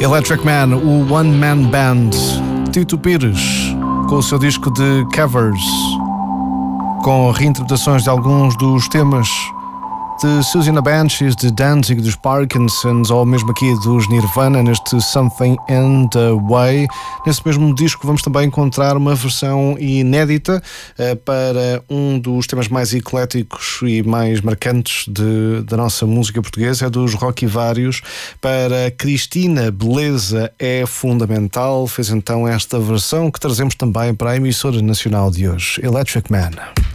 Electric Man, o One Man Band, Tito Pires, com o seu disco de covers, com reinterpretações de alguns dos temas de Siouxsie and the Banshees, de Danzig, dos Parkinsons, ou mesmo aqui dos Nirvana, neste Something in the Way. Nesse mesmo disco vamos também encontrar uma versão inédita para um dos temas mais ecléticos e mais marcantes da nossa música portuguesa, é dos Rock e Vários. Para Cristina, Beleza é Fundamental, fez então esta versão que trazemos também para a emissora nacional de hoje, Electric Man.